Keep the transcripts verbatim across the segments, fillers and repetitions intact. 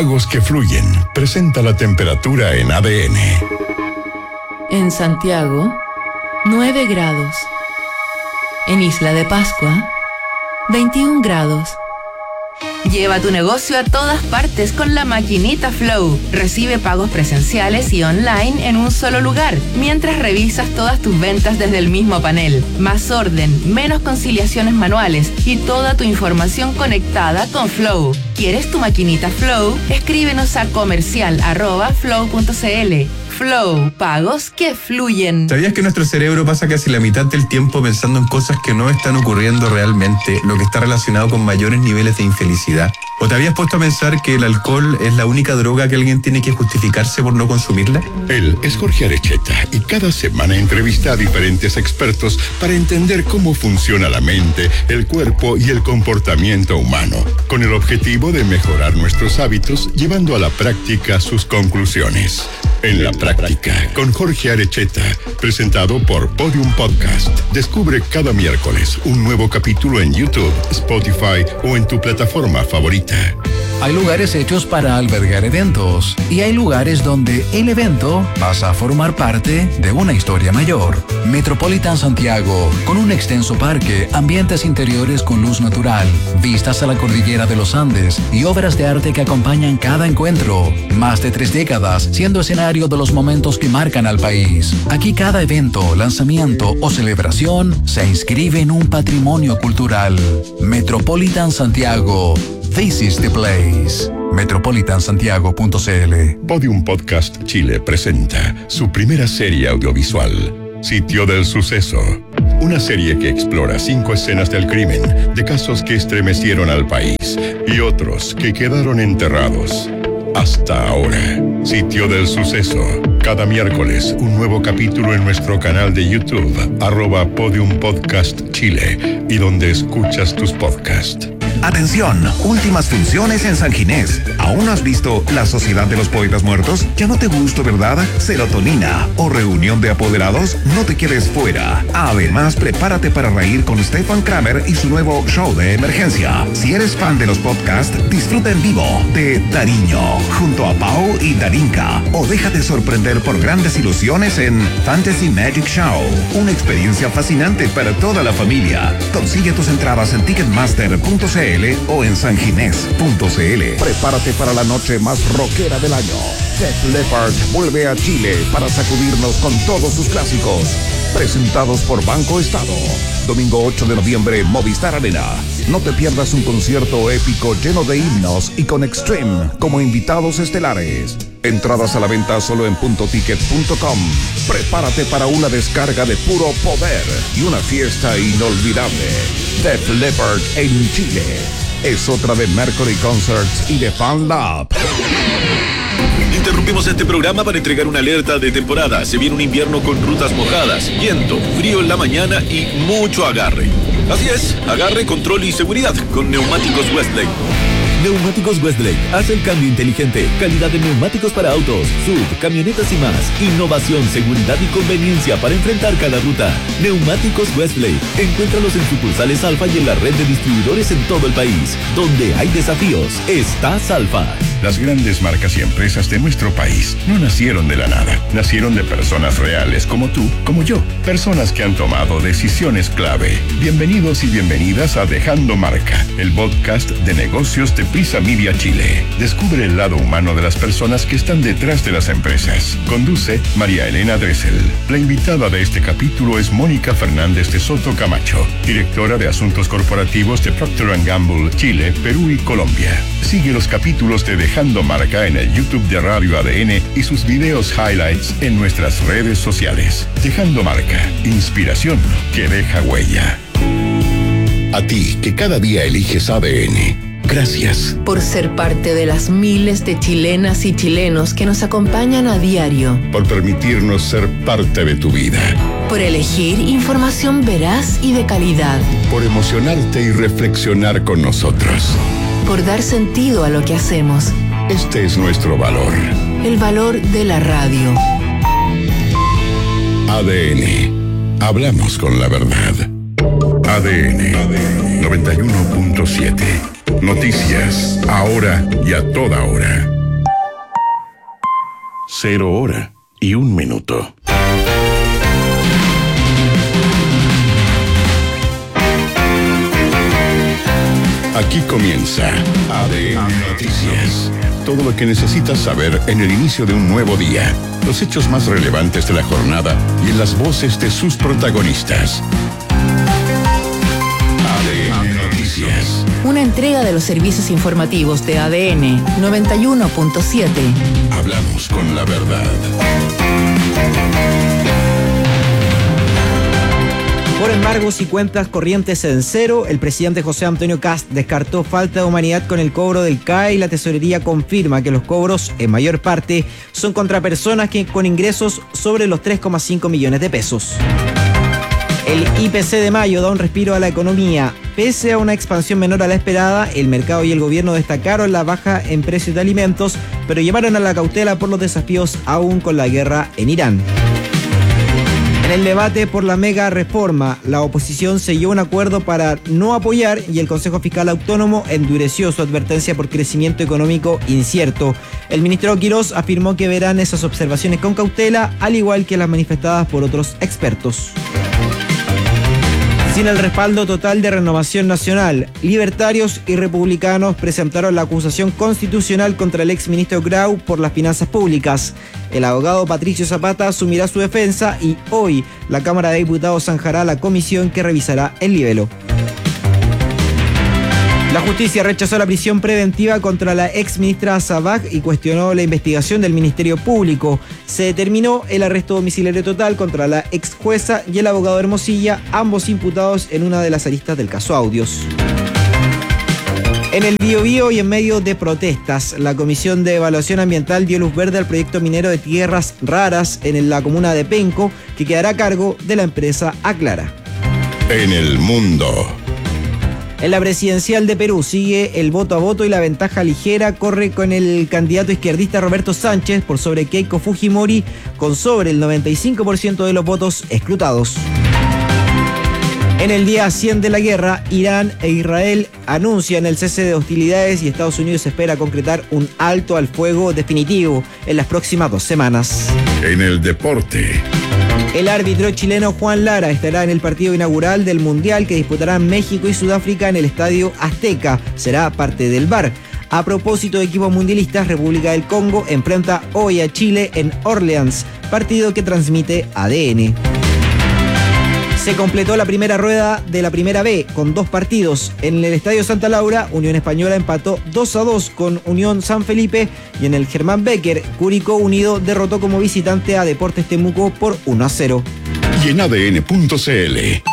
Pagos que fluyen. Presenta la temperatura en A D N. En Santiago, nueve grados. En Isla de Pascua, veintiún grados. Lleva tu negocio a todas partes con la maquinita Flow. Recibe pagos presenciales y online en un solo lugar, mientras revisas todas tus ventas desde el mismo panel. Más orden, menos conciliaciones manuales y toda tu información conectada con Flow. ¿Quieres tu maquinita Flow? Escríbenos a comercial arroba flow punto cl. Flow, pagos que fluyen. ¿Sabías que nuestro cerebro pasa casi la mitad del tiempo pensando en cosas que no están ocurriendo realmente, lo que está relacionado con mayores niveles de infelicidad? ¿O te habías puesto a pensar que el alcohol es la única droga que alguien tiene que justificarse por no consumirla? Él es Jorge Arecheta y cada semana entrevista a diferentes expertos para entender cómo funciona la mente, el cuerpo y el comportamiento humano, con el objetivo de mejorar nuestros hábitos, llevando a la práctica sus conclusiones. En la práctica, con Jorge Arecheta, presentado por Podium Podcast. Descubre cada miércoles un nuevo capítulo en YouTube, Spotify o en tu plataforma favorita. Hay lugares hechos para albergar eventos y hay lugares donde el evento pasa a formar parte de una historia mayor. Metropolitan Santiago, con un extenso parque, ambientes interiores con luz natural, vistas a la cordillera de los Andes y obras de arte que acompañan cada encuentro. Más de tres décadas siendo escenario de los momentos que marcan al país. Aquí cada evento, lanzamiento o celebración se inscribe en un patrimonio cultural. Metropolitan Santiago. This is the place. metropolitan santiago punto cl. Podium Podcast Chile presenta su primera serie audiovisual, Sitio del Suceso. Una serie que explora cinco escenas del crimen, de casos que estremecieron al país y otros que quedaron enterrados. Hasta ahora, Sitio del Suceso. Cada miércoles, un nuevo capítulo en nuestro canal de YouTube, arroba Podium Podcast Chile, y donde escuchas tus podcasts. Atención, últimas funciones en San Ginés. ¿Aún no has visto La Sociedad de los Poetas Muertos? ¿Ya no te gustó, verdad? Serotonina o Reunión de Apoderados, no te quedes fuera. Además, prepárate para reír con Stefan Kramer y su nuevo show de emergencia. Si eres fan de los podcasts, disfruta en vivo de Dariño, junto a Pau y Darinka. O déjate sorprender por grandes ilusiones en Fantasy Magic Show. Una experiencia fascinante para toda la familia. Consigue tus entradas en ticketmaster punto cl o en sanginés punto cl. Prepárate para la noche más rockera del año. Def Leppard vuelve a Chile para sacudirnos con todos sus clásicos. Presentados por Banco Estado. Domingo ocho de noviembre, Movistar Arena. No te pierdas un concierto épico lleno de himnos y con Extreme como invitados estelares. Entradas a la venta solo en punto ticket punto com. Prepárate para una descarga de puro poder y una fiesta inolvidable. Def Leppard en Chile. Es otra de Mercury Concerts y de Fan Lab. Interrumpimos este programa para entregar una alerta de temporada. Se viene un invierno con rutas mojadas, viento, frío en la mañana y mucho agarre. Así es, agarre, control y seguridad con Neumáticos Westlake. Neumáticos Westlake hace el cambio inteligente. Calidad de neumáticos para autos, sub, camionetas y más. Innovación, seguridad y conveniencia para enfrentar cada ruta. Neumáticos Westlake. Encuéntralos en sucursales Alfa y en la red de distribuidores en todo el país. Donde hay desafíos, estás Alfa. Las grandes marcas y empresas de nuestro país no nacieron de la nada. Nacieron de personas reales como tú, como yo. Personas que han tomado decisiones clave. Bienvenidos y bienvenidas a Dejando Marca, el podcast de negocios de Prisa Media Chile. Descubre el lado humano de las personas que están detrás de las empresas. Conduce María Elena Dressel. La invitada de este capítulo es Mónica Fernández de Soto Camacho, directora de Asuntos Corporativos de Procter and Gamble, Chile, Perú y Colombia. Sigue los capítulos de Dejando Marca en el YouTube de Radio A D N y sus videos highlights en nuestras redes sociales. Dejando Marca, inspiración que deja huella. A ti, que cada día eliges A D N. Gracias por ser parte de las miles de chilenas y chilenos que nos acompañan a diario. Por permitirnos ser parte de tu vida. Por elegir información veraz y de calidad. Por emocionarte y reflexionar con nosotros. Por dar sentido a lo que hacemos. Este es nuestro valor. El valor de la radio. A D N. Hablamos con la verdad. A D N noventa y uno punto siete. Noticias, ahora y a toda hora. Cero hora y un minuto. Aquí comienza A D N Noticias. Todo lo que necesitas saber en el inicio de un nuevo día. Los hechos más relevantes de la jornada y en las voces de sus protagonistas. A D N Noticias. Una entrega de los servicios informativos de A D N noventa y uno punto siete. Hablamos con la verdad. Por embargos y cuentas corrientes en cero, el presidente José Antonio Kast descartó falta de humanidad con el cobro del C A E y la tesorería confirma que los cobros, en mayor parte, son contra personas que con ingresos sobre los tres coma cinco millones de pesos. El I P C de mayo da un respiro a la economía. Pese a una expansión menor a la esperada, el mercado y el gobierno destacaron la baja en precios de alimentos, pero llamaron a la cautela por los desafíos aún con la guerra en Irán. En el debate por la mega reforma, la oposición selló un acuerdo para no apoyar y el Consejo Fiscal Autónomo endureció su advertencia por crecimiento económico incierto. El ministro Quirós afirmó que verán esas observaciones con cautela, al igual que las manifestadas por otros expertos. Sin el respaldo total de Renovación Nacional, libertarios y republicanos presentaron la acusación constitucional contra el exministro Grau por las finanzas públicas. El abogado Patricio Zapata asumirá su defensa y hoy la Cámara de Diputados zanjará la comisión que revisará el libelo. La justicia rechazó la prisión preventiva contra la exministra Sabag y cuestionó la investigación del Ministerio Público. Se determinó el arresto domiciliario total contra la ex jueza y el abogado Hermosilla, ambos imputados en una de las aristas del caso Audios. En el Biobío y en medio de protestas, la Comisión de Evaluación Ambiental dio luz verde al proyecto minero de tierras raras en la comuna de Penco, que quedará a cargo de la empresa Aclara. En el mundo. En la presidencial de Perú sigue el voto a voto y la ventaja ligera corre con el candidato izquierdista Roberto Sánchez por sobre Keiko Fujimori, con sobre el noventa y cinco por ciento de los votos escrutados. En el día cien de la guerra, Irán e Israel anuncian el cese de hostilidades y Estados Unidos espera concretar un alto al fuego definitivo en las próximas dos semanas. En el deporte. El árbitro chileno Juan Lara estará en el partido inaugural del Mundial que disputarán México y Sudáfrica en el Estadio Azteca. Será parte del V A R. A propósito de equipos mundialistas, República del Congo enfrenta hoy a Chile en Orleans, partido que transmite A D N. Se completó la primera rueda de la Primera B con dos partidos. En el Estadio Santa Laura, Unión Española empató dos a dos con Unión San Felipe y en el Germán Becker, Curicó Unido derrotó como visitante a Deportes Temuco por uno a cero. Y en A D N punto C L.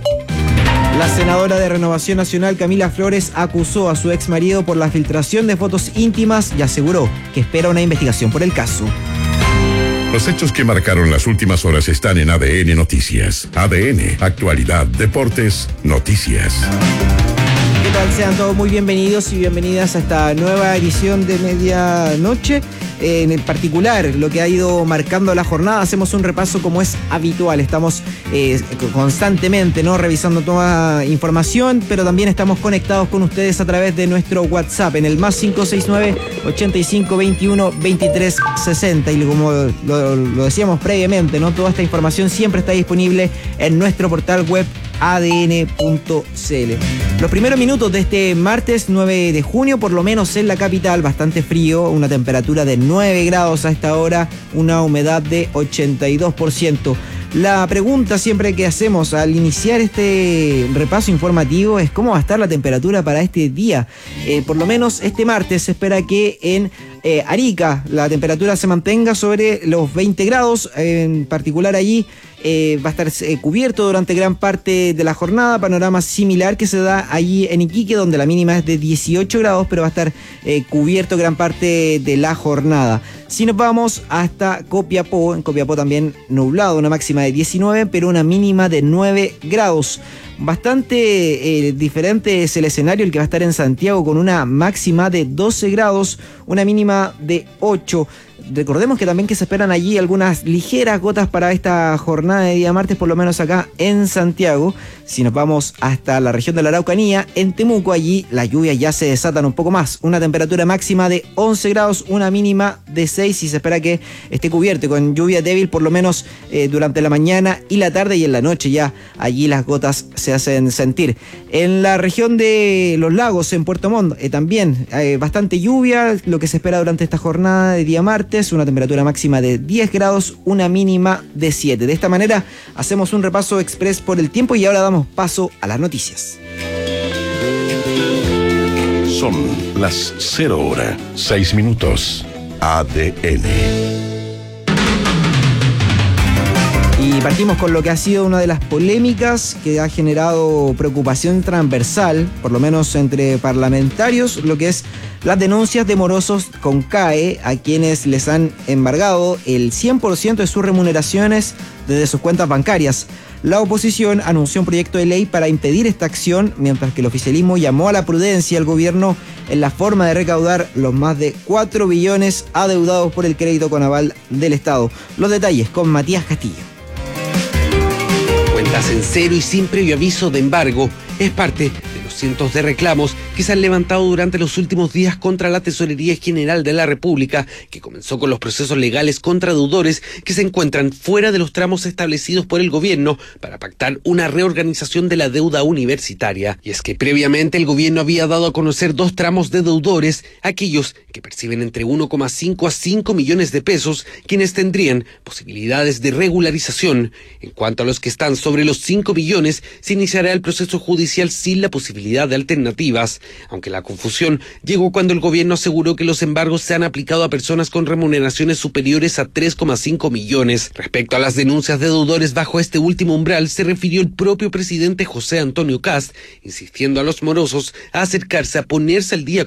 La senadora de Renovación Nacional, Camila Flores, acusó a su exmarido por la filtración de fotos íntimas y aseguró que espera una investigación por el caso. Los hechos que marcaron las últimas horas están en A D N Noticias. A D N, actualidad, deportes, noticias. ¿Qué tal? Sean todos muy bienvenidos y bienvenidas a esta nueva edición de Medianoche. Eh, en el particular, lo que ha ido marcando la jornada, hacemos un repaso como es habitual. Estamos eh, constantemente, ¿no?, revisando toda información, pero también estamos conectados con ustedes a través de nuestro WhatsApp en el más cinco seis nueve, ochenta y cinco, veintiuno, veintitrés, sesenta. Y como lo, lo decíamos previamente, ¿no?, toda esta información siempre está disponible en nuestro portal web A D N punto C L. Los primeros minutos de este martes nueve de junio, por lo menos en la capital, bastante frío, una temperatura de nueve grados a esta hora, una humedad de ochenta y dos por ciento. La pregunta siempre que hacemos al iniciar este repaso informativo es cómo va a estar la temperatura para este día. Eh, por lo menos este martes se espera que en eh, Arica la temperatura se mantenga sobre los veinte grados, en particular allí eh, va a estar eh, cubierto durante gran parte de la jornada, panorama similar que se da allí en Iquique, donde la mínima es de dieciocho grados, pero va a estar eh, cubierto gran parte de la jornada. Si nos vamos hasta Copiapó, en Copiapó también nublado, una máxima de diecinueve, pero una mínima de nueve grados. Bastante eh, diferente es el escenario, el que va a estar en Santiago, con una máxima de doce grados, una mínima de ocho. Recordemos que también que se esperan allí algunas ligeras gotas para esta jornada de día martes, por lo menos acá en Santiago. Si nos vamos hasta la región de la Araucanía, en Temuco, allí las lluvias ya se desatan un poco más. Una temperatura máxima de once grados, una mínima de seis, y se espera que esté cubierto con lluvia débil por lo menos eh, durante la mañana y la tarde, y en la noche ya allí las gotas se hacen sentir. En la región de los lagos, en Puerto Montt, eh, también eh, bastante lluvia, lo que se espera durante esta jornada de día martes, una temperatura máxima de diez grados, una mínima de siete. De esta manera hacemos un repaso express por el tiempo y ahora damos paso a las noticias. Son las cero hora, seis minutos. A D N. Y partimos con lo que ha sido una de las polémicas que ha generado preocupación transversal, por lo menos entre parlamentarios, lo que es las denuncias de morosos con C A E a quienes les han embargado el cien por ciento de sus remuneraciones desde sus cuentas bancarias. La oposición anunció un proyecto de ley para impedir esta acción, mientras que el oficialismo llamó a la prudencia al gobierno en la forma de recaudar los más de cuatro billones adeudados por el crédito con aval del Estado. Los detalles con Matías Castillo. Cuentas en cero y sin previo aviso de embargo es parte de los cientos de reclamos que se han levantado durante los últimos días contra la Tesorería General de la República, que comenzó con los procesos legales contra deudores que se encuentran fuera de los tramos establecidos por el gobierno para pactar una reorganización de la deuda universitaria. Y es que previamente el gobierno había dado a conocer dos tramos de deudores, aquellos que perciben entre uno coma cinco a cinco millones de pesos, quienes tendrían posibilidades de regularización. En cuanto a los que están sobre los cinco billones, se iniciará el proceso judicial sin la posibilidad de alternativas, aunque la confusión llegó cuando el gobierno aseguró que los embargos se han aplicado a personas con remuneraciones superiores a tres coma cinco millones. Respecto a las denuncias de deudores bajo este último umbral, se refirió el propio presidente José Antonio Kast, insistiendo a los morosos a acercarse a ponerse al día